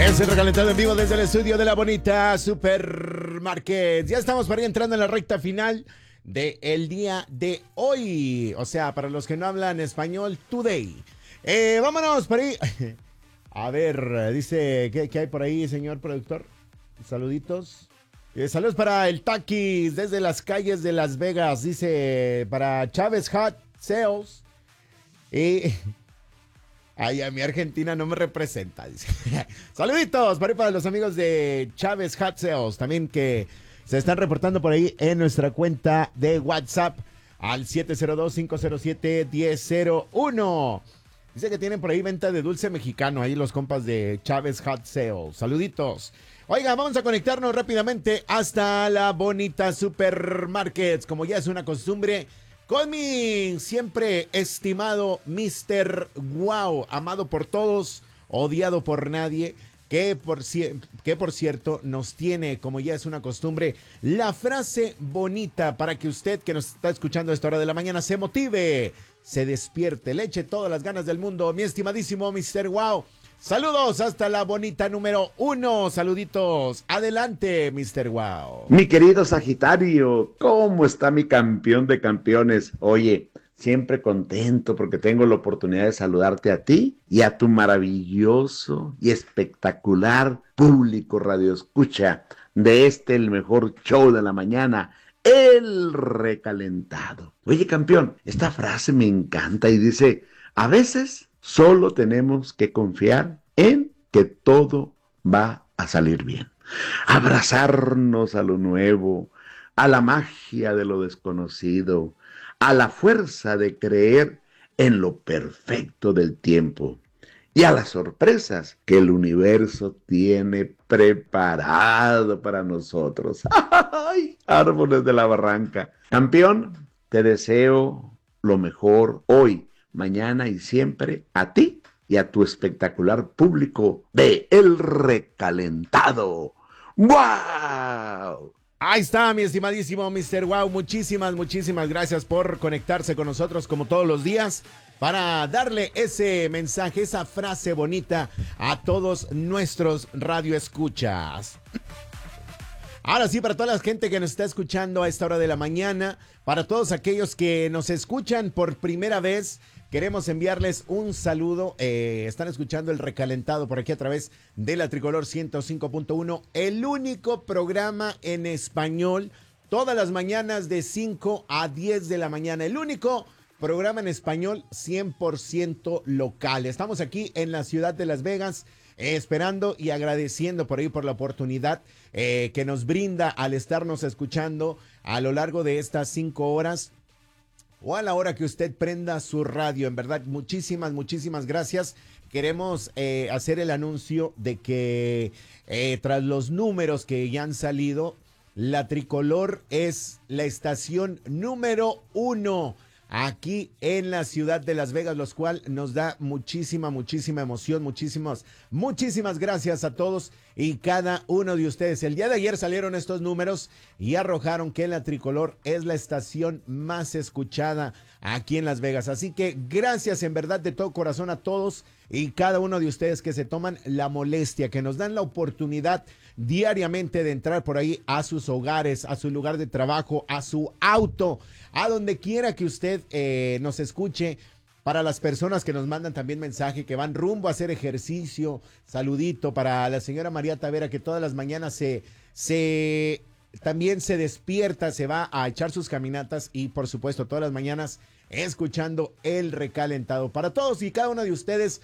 Es el recalentado en vivo desde el estudio de la bonita Supermarket. Ya estamos para ir entrando en la recta final del día de hoy. O sea, para los que no hablan español, today. Vámonos por ahí. A ver, dice, ¿qué hay por ahí, señor productor? Saluditos. Saludos para el Taquis desde las calles de Las Vegas. Dice, para Chávez Hot Sales. Ay, a mi Argentina no me representa, dice. Saluditos para los amigos de Chávez Hot Sales, también que se están reportando por ahí en nuestra cuenta de WhatsApp al 702-507-1001. Dice que tienen por ahí venta de dulce mexicano, ahí los compas de Chávez Hot Sales. Saluditos. Oiga, vamos a conectarnos rápidamente hasta la bonita Supermarkets, como ya es una costumbre, con mi siempre estimado Mr. Wow, amado por todos, odiado por nadie, que por cierto nos tiene, como ya es una costumbre, la frase bonita para que usted que nos está escuchando a esta hora de la mañana se motive, se despierte, le eche todas las ganas del mundo, mi estimadísimo Mr. Wow. Saludos hasta la bonita número 1. Saluditos. Adelante, Mr. Wow. Mi querido Sagitario, ¿cómo está mi campeón de campeones? Oye, siempre contento porque tengo la oportunidad de saludarte a ti y a tu maravilloso y espectacular público radioescucha de el mejor show de la mañana, El Recalentado. Oye, campeón, esta frase me encanta y dice, a veces solo tenemos que confiar en que todo va a salir bien. Abrazarnos a lo nuevo, a la magia de lo desconocido, a la fuerza de creer en lo perfecto del tiempo y a las sorpresas que el universo tiene preparado para nosotros. ¡Ay! Árboles de la barranca. Campeón, te deseo lo mejor hoy, mañana y siempre a ti y a tu espectacular público de El Recalentado. ¡Wow! Ahí está, mi estimadísimo Mr. Wow. Muchísimas gracias por conectarse con nosotros como todos los días para darle ese mensaje, esa frase bonita a todos nuestros radioescuchas. Ahora sí, para toda la gente que nos está escuchando a esta hora de la mañana, para todos aquellos que nos escuchan por primera vez, queremos enviarles un saludo. Están escuchando El Recalentado por aquí a través de la Tricolor 105.1, el único programa en español, todas las mañanas de 5 a 10 de la mañana. El único programa en español 100% local. Estamos aquí en la ciudad de Las Vegas, esperando y agradeciendo por ahí por la oportunidad que nos brinda al estarnos escuchando a lo largo de estas 5 horas o a la hora que usted prenda su radio. En verdad, muchísimas gracias. Queremos hacer el anuncio de que tras los números que ya han salido, la Tricolor es la estación número 1 aquí en la ciudad de Las Vegas, lo cual nos da muchísima emoción, muchísimas gracias a todos y cada uno de ustedes. El día de ayer salieron estos números y arrojaron que la Tricolor es la estación más escuchada aquí en Las Vegas. Así que gracias en verdad de todo corazón a todos y cada uno de ustedes que se toman la molestia, que nos dan la oportunidad diariamente de entrar por ahí a sus hogares, a su lugar de trabajo, a su auto, a donde quiera que usted nos escuche. Para las personas que nos mandan también mensaje, que van rumbo a hacer ejercicio, saludito para la señora María Tavera, que todas las mañanas también se despierta, se va a echar sus caminatas y por supuesto todas las mañanas escuchando El Recalentado. Para todos y cada uno de ustedes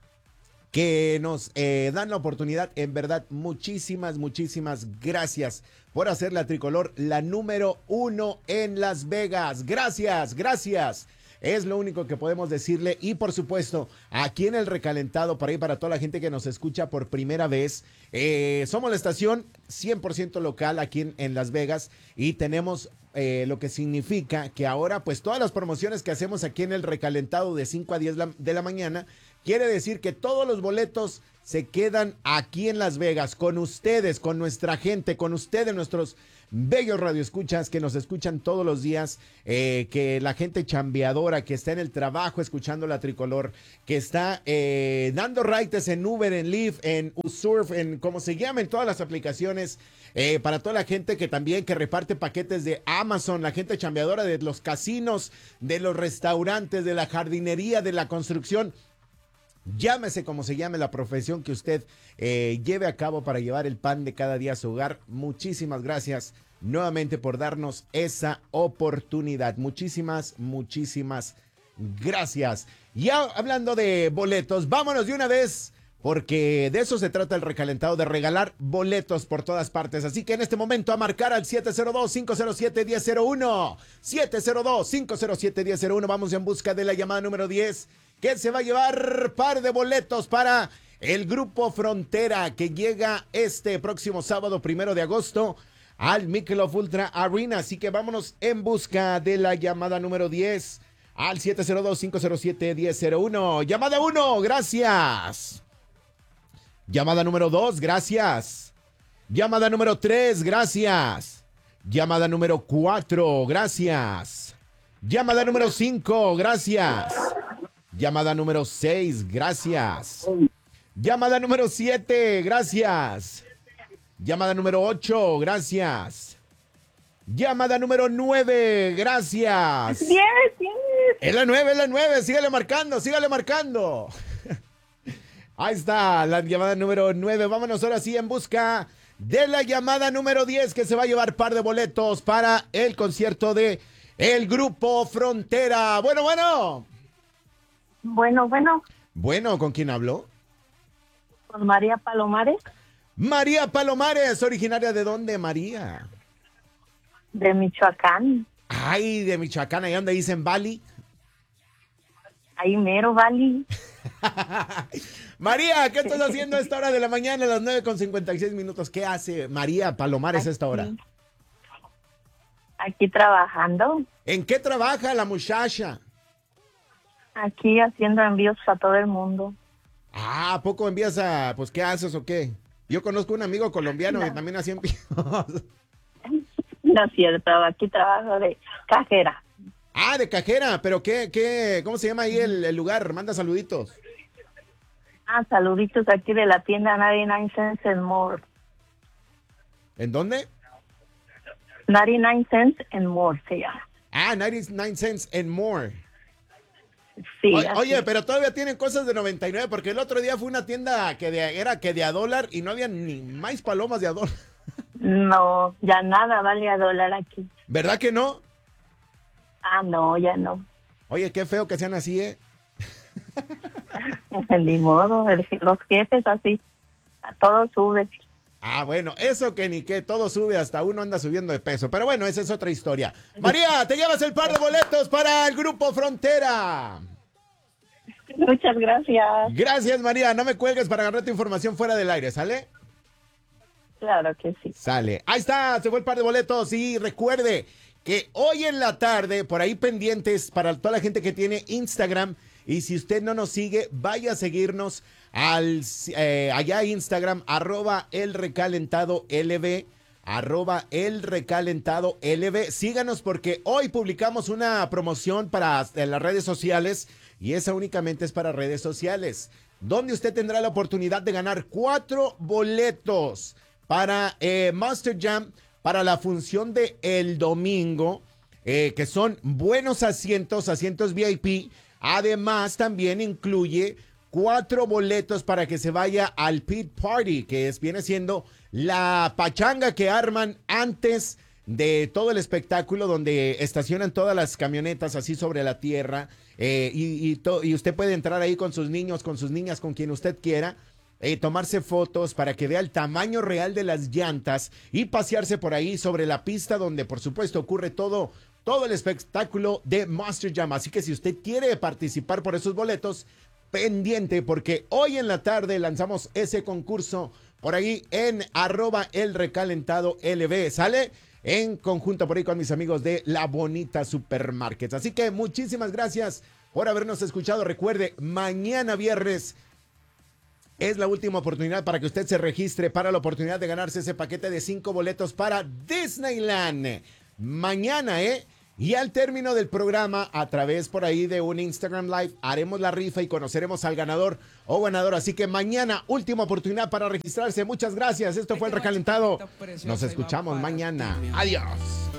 que nos dan la oportunidad, en verdad, muchísimas gracias por hacer la Tricolor la número 1 en Las Vegas. Gracias. Es lo único que podemos decirle. Y por supuesto, aquí en El Recalentado, para toda la gente que nos escucha por primera vez, somos la estación 100% local aquí en Las Vegas y tenemos lo que significa que ahora pues todas las promociones que hacemos aquí en El Recalentado de 5 a 10 de la mañana quiere decir que todos los boletos se quedan aquí en Las Vegas, con ustedes, con nuestra gente, con ustedes, nuestros bellos radioescuchas que nos escuchan todos los días, que la gente chambeadora que está en el trabajo escuchando la tricolor, que está dando raites en Uber, en Lyft, en Usurf, en como se llamen todas las aplicaciones, para toda la gente que también que reparte paquetes de Amazon, la gente chambeadora de los casinos, de los restaurantes, de la jardinería, de la construcción. Llámese como se llame la profesión que usted lleve a cabo para llevar el pan de cada día a su hogar. Muchísimas gracias nuevamente por darnos esa oportunidad. Muchísimas gracias. Ya hablando de boletos, vámonos de una vez, porque de eso se trata el recalentado, de regalar boletos por todas partes. Así que en este momento a marcar al 702-507-1001. 702-507-1001. Vamos en busca de la llamada número 10. Que se va a llevar par de boletos para el Grupo Frontera, que llega este próximo sábado 1 de agosto al Michelob Ultra Arena. Así que vámonos en busca de la llamada número 10 al 702-507-1001. Llamada 1, gracias. Llamada número 2, gracias. Llamada número 3, gracias. Llamada número 4, gracias. Llamada número 5, gracias. Llamada número 6, gracias. Llamada número 7, gracias. Llamada número 8, gracias. Llamada número 9, gracias. 10. Es la 9, sígale marcando. Ahí está la llamada número 9. Vámonos ahora sí en busca de la llamada número 10, que se va a llevar par de boletos para el concierto de el Grupo Frontera. Bueno. Bueno, ¿con quién habló? Con María Palomares. María Palomares, ¿originaria de dónde, María? De Michoacán. Ay, de Michoacán, ¿ahí donde dicen Bali? Ahí mero, Bali. María, ¿qué estás haciendo a esta hora de la mañana, a las 9:56? ¿Qué hace María Palomares a esta hora? Aquí trabajando. ¿En qué trabaja la muchacha? Aquí haciendo envíos a todo el mundo. Ah, ¿a poco envías a, pues, qué haces o qué? Yo conozco un amigo colombiano que también hacía envíos. No es cierto, aquí trabajo de cajera. Ah, de cajera, pero ¿cómo se llama ahí el lugar? Manda saluditos. Saluditos aquí de la tienda 99 Cents and More. ¿En dónde? 99 Cents and More se llama. 99 Cents and More. Sí. Oye, pero todavía tienen cosas de 99, porque el otro día fue una tienda que era de a dólar y no había ni más palomas de a dólar. No, ya nada vale a dólar aquí. ¿Verdad que no? No, ya no. Oye, qué feo que sean así, ¿eh? Ni modo, los jefes así, a todo sube. Bueno, eso que ni que todo sube, hasta uno anda subiendo de peso. Pero bueno, esa es otra historia. María, te llevas el par de boletos para el Grupo Frontera. Muchas gracias. Gracias, María. No me cuelgues para agarrar tu información fuera del aire, ¿sale? Claro que sí. Sale. Ahí está, se fue el par de boletos. Y recuerde que hoy en la tarde, por ahí pendientes para toda la gente que tiene Instagram. Y si usted no nos sigue, vaya a seguirnos allá Instagram, @elrecalentadolb, @elrecalentadolb. Síganos porque hoy publicamos una promoción para las redes sociales y esa únicamente es para redes sociales, donde usted tendrá la oportunidad de ganar 4 boletos para Monster Jam, para la función de el domingo, que son buenos asientos VIP. Además, también incluye 4 boletos para que se vaya al Pit Party, que viene siendo la pachanga que arman antes de todo el espectáculo, donde estacionan todas las camionetas así sobre la tierra, y usted puede entrar ahí con sus niños, con sus niñas, con quien usted quiera, tomarse fotos para que vea el tamaño real de las llantas y pasearse por ahí sobre la pista donde por supuesto ocurre todo el espectáculo de Monster Jam. Así que si usted quiere participar por esos boletos, pendiente, porque hoy en la tarde lanzamos ese concurso por ahí en @elrecalentadolb. Sale en conjunto por ahí con mis amigos de La Bonita Supermarkets. Así que muchísimas gracias por habernos escuchado. Recuerde, mañana viernes es la última oportunidad para que usted se registre para la oportunidad de ganarse ese paquete de 5 boletos para Disneyland. Mañana, Y al término del programa, a través por ahí de un Instagram Live, haremos la rifa y conoceremos al ganador o ganadora. Así que mañana, última oportunidad para registrarse. Muchas gracias. Esto fue El Recalentado. Nos escuchamos mañana. Adiós.